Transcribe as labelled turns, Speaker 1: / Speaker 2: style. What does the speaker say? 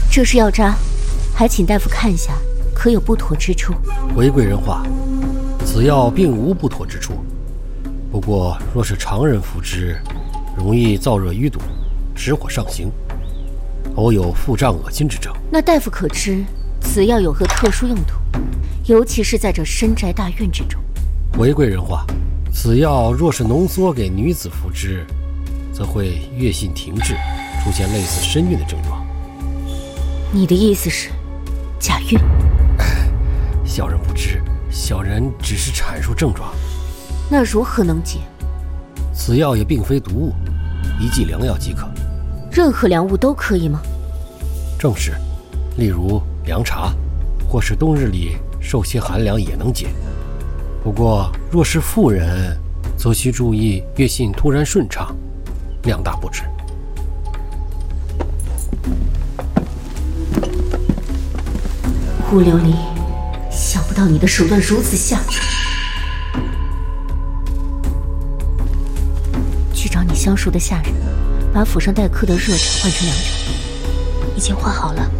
Speaker 1: 这是药渣，还请大夫看一下，可有不妥之处？
Speaker 2: 回贵人话，此药并无不妥之处，不过若是常人服之，容易燥热淤堵，实火上行，偶有腹胀恶心之症。
Speaker 1: 那大夫可知此药有何特殊用途？尤其是在这深宅大院之中。
Speaker 2: 回贵人话，此药若是浓缩给女子服之，则会月信停滞，出现类似身孕的症状。
Speaker 1: 你的意思是假孕？
Speaker 2: 小人不知，小人只是阐述症状。
Speaker 1: 那如何能解？
Speaker 2: 此药也并非毒物，一剂良药即可。
Speaker 1: 任何良物都可以吗？
Speaker 2: 正是，例如凉茶，或是冬日里受些寒凉也能解。不过若是妇人，则需注意月信突然顺畅，量大不止。
Speaker 1: 乌琉璃，想不到你的手段如此下流。去找你相熟的下人，把府上待客的热茶换成凉茶。已经换好了。